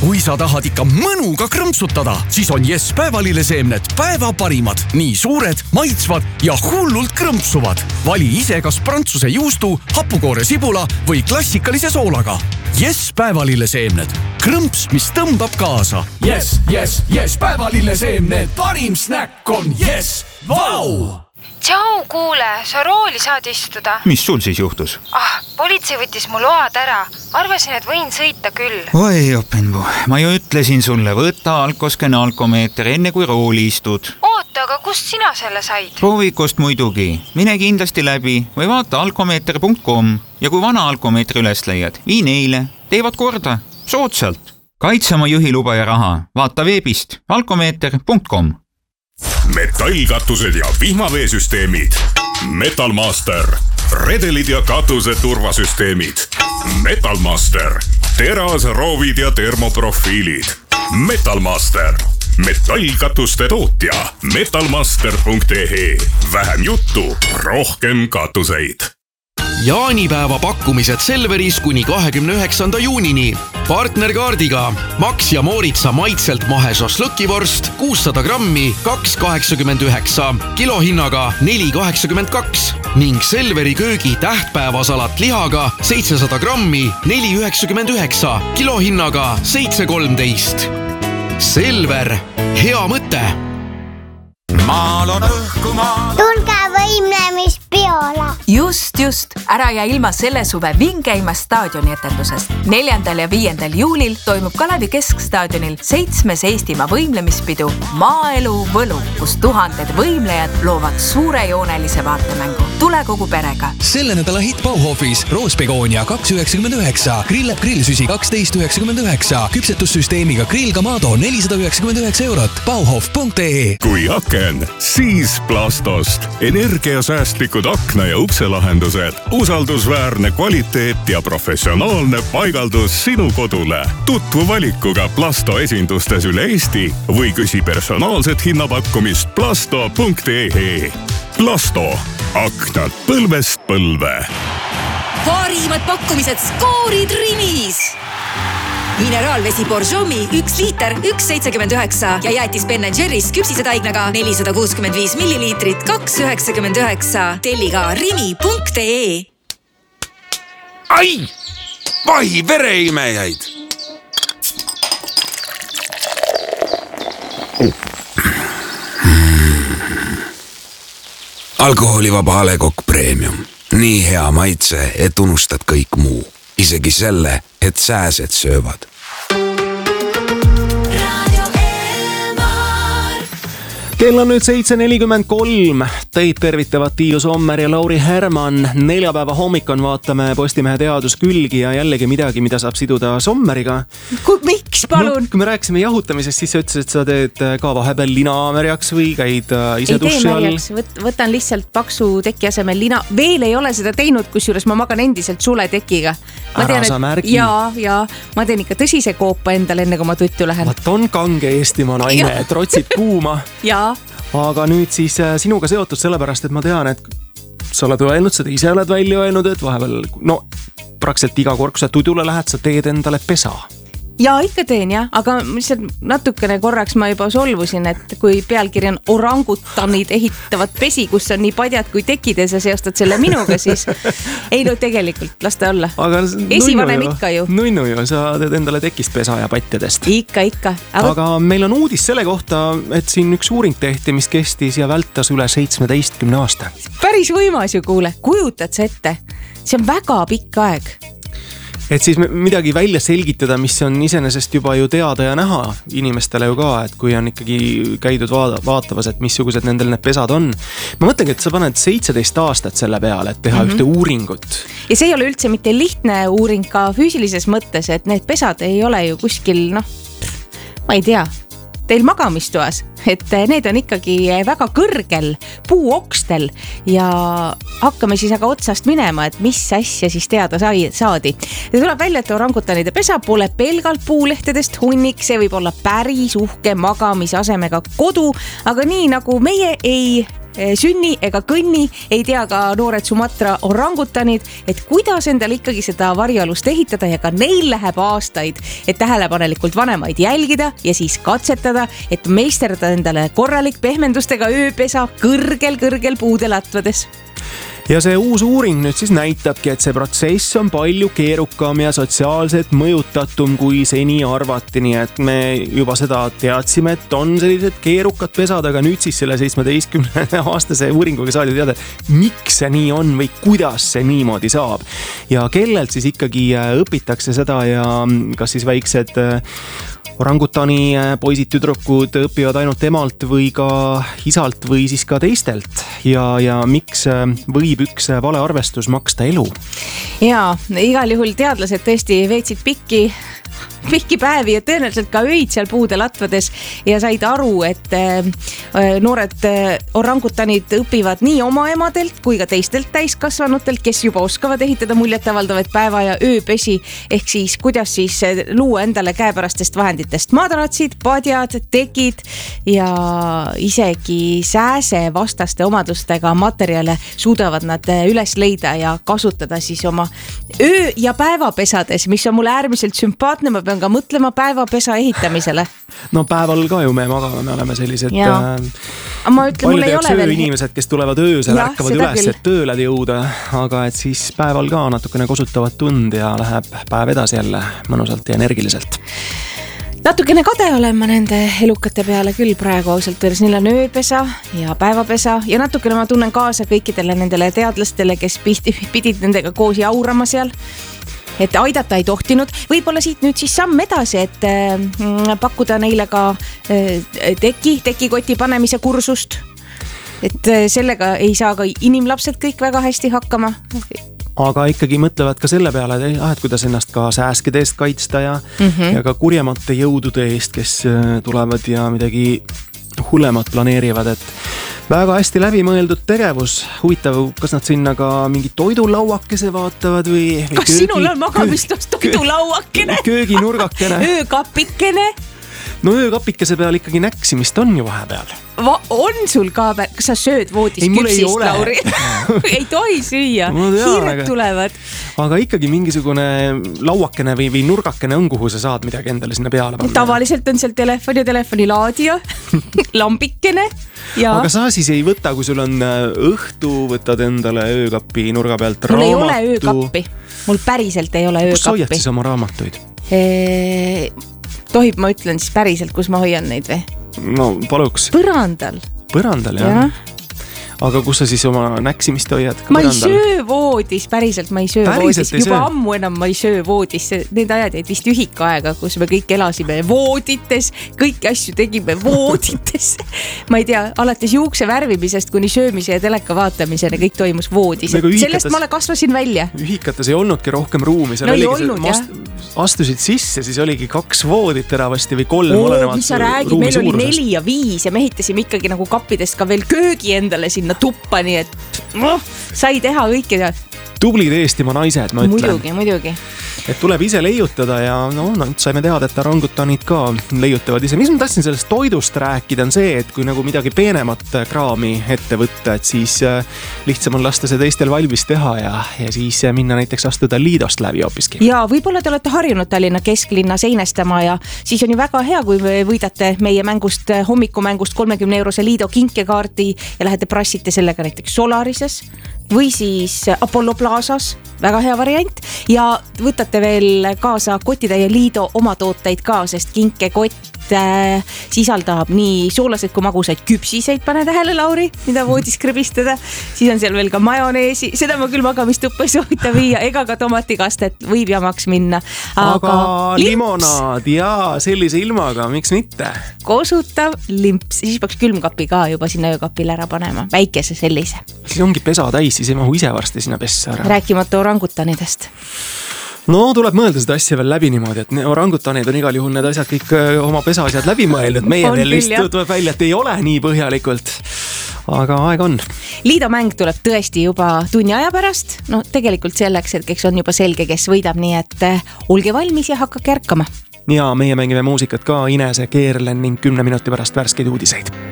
Kui sa tahad ikka mõnuga krõmpsutada, siis on Yes päevalilleseemned päeva parimad. Nii suured, maitsvad ja hullult krõmpsuvad. Vali ise kas prantsuse juustu, hapukoore sibula või klassikalise soolaga. Yes päevalilleseemned. Krõmps, mis tõmbab kaasa. Yes, yes, yes, päevalilleseemned. Parim snäkk on Yes. Vau! Tšau, kuule, sa rooli saad istuda. Mis sul siis juhtus? Politsei võttis mu load ära. Arvasin, et võin sõita küll. Oi, Openvu, ma ju ütlesin sulle, võta alkoskene alkomeeter enne kui rooli istud. Oota, aga kust sina selle said? Proovikust muidugi. Mine kindlasti läbi või vaata alkomeeter.com ja kui vana alkomeetri üles leiad, vii neile. Teevad korda. Soodsalt. Kaitse oma juhiluba ja raha. Vaata veebist alkomeeter.com. Metallkatused ja vihmaveesüsteemid. Metalmaster. Redelid ja katuse turvasüsteemid. Metalmaster. Teras, roovid ja termoprofiilid. Metalmaster. Metallkatuste tootja. Metalmaster.ee. Vähem juttu, rohkem katuseid. Jaanipäeva pakkumised Selveris kuni 29. juunini. Partnerkaardiga Max ja Mooritsa maitselt mahe šašlõkivorst 600 grammi 2,89, kilohinnaga 4,82 ning Selveri köögi tähtpäevasalat lihaga 700 grammi 4,99, kilohinnaga 7,13. Selver, hea mõte! Maal on õhkumaa. Tulge võimlemispeole. Just. Ära jää ilma selle suve vingeima staadioni etendusest. 4. ja 5. juulil toimub Kalevi Keskstaadionil 7. Eestimaa võimlemispidu Maaelu võlu, kus tuhanded võimlejad loovad suurejoonelise vaatemängu. Tule kogu perega. Selle nädala hit Bauhofis Roosbegoonia 2,99, grillab grillsüsi 12,99, küpsetussüsteemiga Grill Kamado 499 €. Bauhof.ee. Kui aken, siis Plastost. Energiasäästlikud akna ja ukselahendused. Usaldusväärne kvaliteet ja professionaalne paigaldus sinu kodule. Tutvu valikuga Plasto esindustes üle Eesti või küsi personaalset hinnapakkumist plasto.ee. Plasto. Aknad põlvest põlve. Parimad pakkumised skoorid Rimis. Mineraalvesi Borjomi 1 liiter 1,79 ja jäätis Ben & Jerry's küpsisetaignaga 465 milliliitrit 2,99. Telli ka rimi.ee. Ai! Vahi vereimejaid! Alkoholivaba A Le Coq Premium. Nii hea maitse, et unustad kõik muu. Isegi selle, et sääsed söövad. Kell on nüüd 7.43. Teid tervitavad Tiiu Sommer ja Lauri Herman. Neljapäeva hommik on, vaatame Postimehe teaduskülgi ja jällegi midagi, mida saab siduda Sommeriga. Miks, palun? Kui me rääkisime jahutamisest, siis sa ütlesid, et sa teed ka vahepeal lina märjaks või käid ise duši all. Ei tee märjaks, võtan lihtsalt paksu teki asemel lina. Veel ei ole seda teinud, kusjuures ma magan endiselt suletekiga. Ära sa märgi. Ja ma teen ikka tõsise koopa endale, enne kui ma tuttu lähen. Vaat on kange Eestimaa naine, et rotsid kuuma. Jaa. Aga nüüd siis sinuga seotud sellepärast, et ma tean, et sa oled öelnud, seda ise oled välja öelnud, et vahepeal, praktiliselt iga kord, kui sa tudule lähed, sa teed endale pesa. Ja ikka teen, jah, aga natukene korraks ma juba solvusin, et kui pealkiri on orangutanid ehitavad pesi, kus on nii padjad kui tekid ja sa seostad selle minuga, siis ei tegelikult, las ta olla. Esivanem ikka ju. Nunnu ju, sa teed endale tekist pesa ja patjadest. Ikka. Aga meil on uudis selle kohta, et siin üks uuring tehti, mis kestis ja vältas üle 17 aasta. Päris võimas ju, kuule, kujutad sa ette? See on väga pikk aeg. Et siis midagi välja selgitada, mis on iseenesest juba ju teada ja näha inimestele ju ka, et kui on ikkagi käidud vaatavas, et missugused nendel need pesad on. Ma mõtlengi, et sa paned 17 aastat selle peale, et teha ühte uuringut. Ja see ei ole üldse mitte lihtne uuring ka füüsilises mõttes, et need pesad ei ole ju kuskil, ma ei tea, teil magamistoas, et need on ikkagi väga kõrgel puuokstel ja hakkame siis aga otsast minema, et mis asja siis teada saadi. Tuleb välja, et orangutanide pesa pole pelgalt puulehtedest hunnik, see võib olla päris uhke magamisasemega kodu, aga nii nagu meie ei sünni ega kõnni, ei tea ka noored Sumatra orangutanid, et kuidas endale ikkagi seda varialust ehitada ja ka neil läheb aastaid, et tähelepanelikult vanemaid jälgida ja siis katsetada, et meisterdada endale korralik pehmendustega ööpesa kõrgel puudelatvades. Ja see uus uuring nüüd siis näitabki, et see protsess on palju keerukam ja sotsiaalselt mõjutatum kui seni arvati, nii et me juba seda teadsime, et on sellised keerukad pesad, aga nüüd siis selle 17-aastase uuringuga saadi teada, miks see nii on või kuidas see niimoodi saab ja kellelt siis ikkagi õpitakse seda ja kas siis väiksed orangutani poisid, tüdrukud õpivad ainult emalt või ka isalt või siis ka teistelt ja miks võib üks valearvestus maksta elu? Jaa, igal juhul teadlased tõesti veetsid pikki päevi ja tõenäoliselt ka öid seal puudelatvades ja said aru, et noored orangutanid õpivad nii oma emadelt kui ka teistelt täiskasvanutelt, kes juba oskavad ehitada muljetavaldavaid päeva- ja ööpesi, ehk siis kuidas siis luua endale käepärastest vahenditest madratsid, padjad, tekid ja isegi sääsevastaste omadustega materjale suudavad nad üles leida ja kasutada siis oma öö- ja päevapesades, mis on mulle äärmiselt sümpaatne, ma pean ka mõtlema päevapesa ehitamisele. No päeval ka ju me magame, me oleme sellised ma ütlen, mul ei ole veel inimesed, kes tulevad öösel, ärkavad üles, et tööle jõuda, aga et siis päeval ka natukene kosutavad tund ja läheb päev edasi jälle mõnusalt ja energiliselt. Natukene kade olen ma nende elukate peale küll praegu ausalt öeldes, neil on ööpesa ja päevapesa ja natukene ma tunnen kaasa kõikidele nendele teadlastele, kes pidid nendega koos jaurama seal, et aidata ei tohtinud. Võib-olla siit nüüd siis samm edasi, et pakkuda neile ka tekikoti panemise kursust, et sellega ei saa ka inimlapsed kõik väga hästi hakkama. Aga ikkagi mõtlevad ka selle peale, et kuidas ennast ka sääskede eest kaitsta ja ka kurjemate jõudude eest, kes tulevad ja midagi hullemat planeerivad, et väga hästi läbimõeldud tegevus. Huvitav, kas nad sinna ka mingi toidulauakese vaatavad või kas sinul on magamistust toidulauakene? Kööginurgakene. Öökapikene? No öökapikese peal ikkagi näksimist on ju vahepeal. On sul ka, kas sa sööd voodis küpsist, Lauri? Ei tohi süüa, hiired tulevad. Aga ikkagi mingisugune lauakene või nurgakene on, kuhu sa saad midagi endale sinna peale panna. Tavaliselt on seal telefon ja telefonilaadija, lambikene. Ja... Aga sa siis ei võta, kui sul on õhtu, võtad endale öökapi nurga pealt raamatu. Mul ei ole öökappi, mul päriselt ei ole öökappi. Kus sa hoiad siis oma raamatuid? Tohib, ma ütlen siis päriselt, kus ma hoian neid või? No paluks. Põrandal. Põrandal, jah. Aga kus sa siis oma näksimist hoiad? Ma ei söö voodis, päriselt ma ei söö voodis. Juba ammu enam ma ei söö voodis. Need ajad jäid vist ühikaaega, kus me kõik elasime voodites, kõiki asju tegime voodites. Ma ei tea, alates juukse värvimisest kuni söömise ja teleka vaatamiseni kõik toimus voodis. Sellest ma kasvasin välja. Ühikates ei olnudki rohkem ruumi. No ei olnud, jah. Astusid sisse, siis oligi 2 voodit teravasti või 3 olenevalt. Mis sa räägid, meil oli 4 ja 5 ja me ehitasime ikkagi nagu kappidest ka veel köögi endale sinna tuppa, nii et sai teha kõike. Tublid Eestimaa naised, ma ütlen. Muidugi. Et tuleb ise leiutada ja saime teada, et orangutanid ka leiutavad ise. Mis ma tahtsin sellest toidust rääkida on see, et kui nagu midagi peenemat kraami ette võtta, et siis lihtsam on lasta see teistel valmis teha ja siis minna näiteks astuda Liidost läbi hoopiski. Ja võib-olla te olete harjunud Tallinna kesklinna seinestama ja siis on ju väga hea, kui võidate meie hommikumängust 30-eurose Liido kinkekaardi ja lähete prassite sellega näiteks Solarises või siis Apollo Plaasas, väga hea variant ja võtate veel kaasa kotitäie Liido oma tooteid ka, sest kinkekott sisaldab nii soolased kui magusaid küpsiseid, pane tähele, Lauri, mida voodis krõbistada, siis on seal veel ka majoneesi, seda ma küll magamistuppa ei soovita viia, ega ka tomatikastet võib jamaks minna. Aga limonaad ja sellise ilmaga, miks mitte? Kosutav limps, siis peaks külmkapi ka juba sinna öökapile ära panema, väikese sellise. Siis ongi pesa täis, siis ei mahu ise varsti sinna pessa ära. Rääkimata orangutanidest. No tuleb mõelda seda asja veel läbi niimoodi, et orangutanid on igal juhul need asjad kõik oma pesa asjad läbi mõeldud. Meie veel lihtsalt tuleb välja, et ei ole nii põhjalikult, aga aeg on. Liido mäng tuleb tõesti juba tunni aja pärast. No tegelikult selleks hetkeks on juba selge, kes võidab, nii et olge valmis ja hakkake ärkama. Ja meie mängime muusikat ka Inese, Keerlen ning 10 minuti pärast värskeid uudiseid.